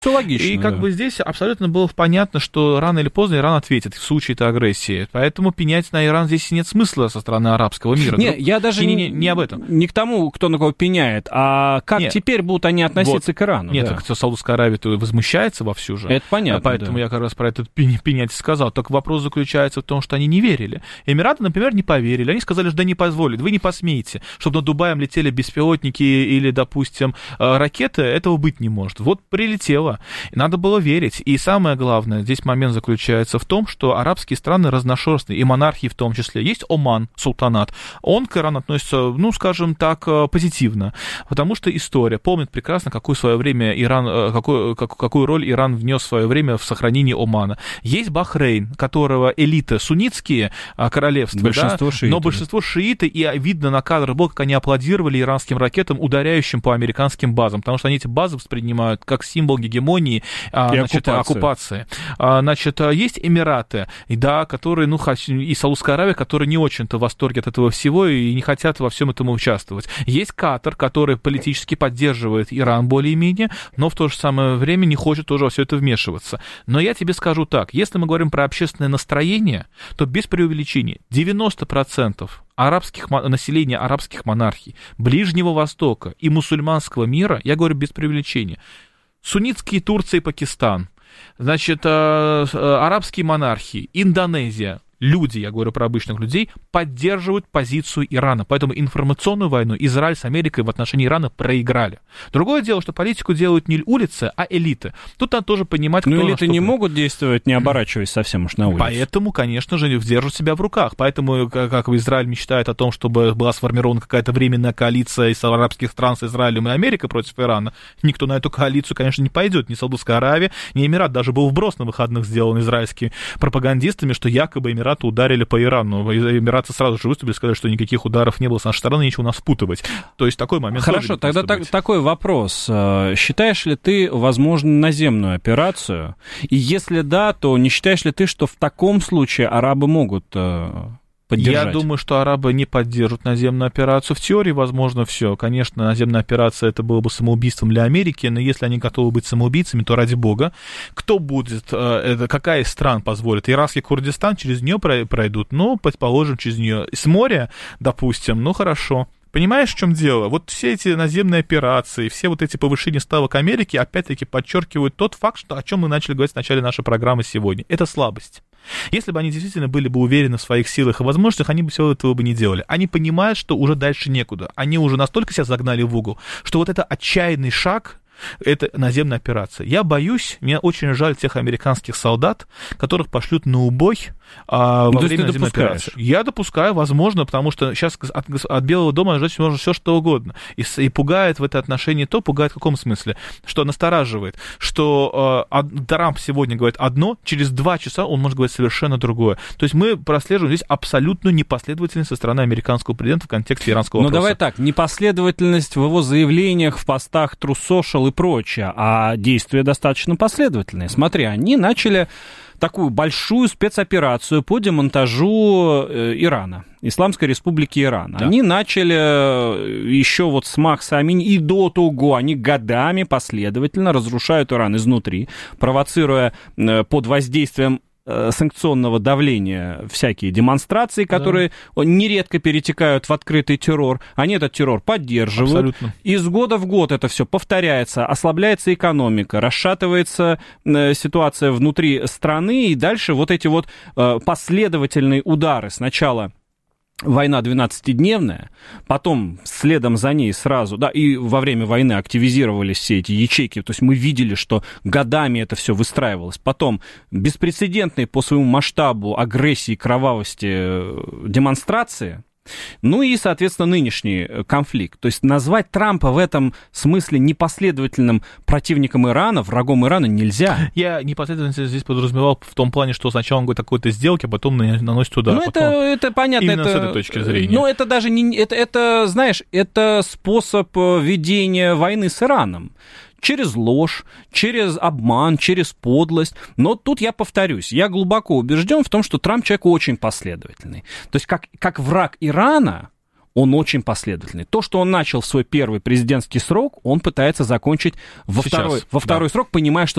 Все логично. И как бы здесь абсолютно было понятно, что рано или поздно Иран ответит в случае этой агрессии. Поэтому пенять на Иран здесь нет смысла со стороны арабского мира. Не, я даже не об этом. Не к тому, кто на кого пеняет, а как теперь будут они относиться к Ирану. Нет, так Саудовская Аравия возмущается вовсю же. Это понятно. Поэтому я как раз про это пенять сказал. Так вопрос заключается в том, что они не верили. Эмираты, например, не поверили. Они сказали, что да не позволят, вы не посмеете, чтобы над Дубаем летели беспилотники или, допустим, ракеты. Этого быть не может. Вот прилетело. Надо было верить. И самое главное, здесь момент заключается в том, что арабские страны разношерстные, и монархии в том числе. Есть Оман, султанат. Он к Ирану относится, ну, скажем так, позитивно. Потому что история помнит прекрасно, какую роль Иран внес в свое время в сохранении Омана. Есть Бахрейн, которого элита суннитские королевства, большинство шииты, но большинство шииты, и видно на кадрах было, как они аплодировали иранским ракетам, ударяющим по американским базам, потому что они эти базы воспринимают как символ гегемонии, оккупации. Значит, есть Эмираты, да, которые, и Саудовская Аравия, которые не очень-то в восторге от этого всего и не хотят во всем этом участвовать. Есть Катар, который политически поддерживает Иран более-менее, но в то же самое время не хочет тоже во все это вмешиваться. Но я тебе скажу так, если мы говорим про общественное настроение, то без преувеличения 90% населения арабских монархий, Ближнего Востока и мусульманского мира, я говорю без преувеличения, суннитские Турция и Пакистан, значит, арабские монархии, Индонезия, люди, я говорю про обычных людей, поддерживают позицию Ирана. Поэтому информационную войну Израиль с Америкой в отношении Ирана проиграли. Другое дело, что политику делают не улицы, а элиты. Тут надо тоже понимать, кто... Но элиты не могут действовать, не оборачиваясь совсем уж на улицу. Поэтому, конечно же, держат себя в руках. Поэтому, как Израиль мечтает о том, чтобы была сформирована какая-то временная коалиция из арабских стран с Израилем и Америкой против Ирана, никто на эту коалицию, конечно, не пойдет. Ни Саудовская Аравия, ни Эмират. Даже был вброс на выходных сделан израильскими пропагандистами, что якобы Эмираты ударили по Ирану. Эмираты сразу же выступили, сказали, что никаких ударов не было с нашей стороны, нечего нас впутывать. То есть такой момент. Хорошо, тогда такой вопрос. Считаешь ли ты возможно наземную операцию? И если да, то не считаешь ли ты, что в таком случае арабы могут поддержать? Я думаю, что арабы не поддержат наземную операцию. В теории, возможно, все. Конечно, наземная операция это было бы самоубийством для Америки, но если они готовы быть самоубийцами, то ради бога. Кто будет, какая из стран позволит? Иракский Курдистан, через нее пройдут, ну, предположим, через нее. С моря, допустим, ну, хорошо. Понимаешь, в чем дело? Вот все эти наземные операции, все вот эти повышения ставок Америки, опять-таки, подчеркивают тот факт, что, о чем мы начали говорить в начале нашей программы сегодня. Это слабость. Если бы они действительно были бы уверены в своих силах и возможностях, они бы всего этого бы не делали. Они понимают, что уже дальше некуда. Они уже настолько себя загнали в угол, что вот это отчаянный шаг, это наземная операция. Я боюсь, мне очень жаль тех американских солдат, которых пошлют на убой во время наземной операции. Я допускаю, возможно, потому что сейчас от Белого дома ждать можно все что угодно. И пугает в это отношении пугает в каком смысле? Что настораживает, что Трамп сегодня говорит одно, через 2 часа он может говорить совершенно другое. То есть мы прослеживаем здесь абсолютную непоследовательность со стороны американского президента в контексте иранского вопроса. Ну давай так, непоследовательность в его заявлениях, в постах True Social и прочее, а действия достаточно последовательные. Смотри, они начали такую большую спецоперацию по демонтажу Ирана, Исламской Республики Иран. Да. Они начали еще вот с Махса Амини, и до того они годами последовательно разрушают Иран изнутри, провоцируя под воздействием санкционного давления всякие демонстрации, которые нередко перетекают в открытый террор. Они этот террор поддерживают. Абсолютно. Из года в год это все повторяется, ослабляется экономика, расшатывается ситуация внутри страны, и дальше вот эти вот последовательные удары. Сначала война 12-дневная, потом следом за ней сразу, да, и во время войны активизировались все эти ячейки, то есть мы видели, что годами это все выстраивалось. Потом беспрецедентные по своему масштабу агрессии, кровавости демонстрации, ну и, соответственно, нынешний конфликт. То есть назвать Трампа в этом смысле непоследовательным противником Ирана, врагом Ирана нельзя. Я непоследовательность здесь подразумевал в том плане, что сначала он говорит о какой-то сделке, а потом наносит удар. Ну, это понятно. Именно с этой точки зрения. Но это даже не... Это, знаешь, это способ ведения войны с Ираном. Через ложь, через обман, через подлость. Но тут я повторюсь, я глубоко убежден в том, что Трамп человек очень последовательный. То есть как враг Ирана, он очень последовательный. То, что он начал в свой первый президентский срок, он пытается закончить во второй срок, понимая, что